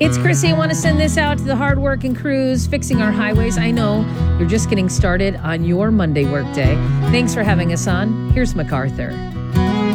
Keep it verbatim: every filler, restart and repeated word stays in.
It's Chrissy. I want to send this out to the hardworking crews fixing our highways. I know you're just getting started on your Monday workday. Thanks for having us on. Here's MacArthur.